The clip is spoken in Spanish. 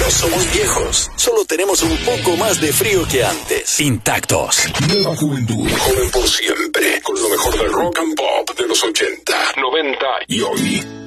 No somos viejos, solo tenemos un poco más de frío que antes. Intactos. Nueva juventud, joven por siempre, con lo mejor del rock and pop de los 80, 90 y hoy.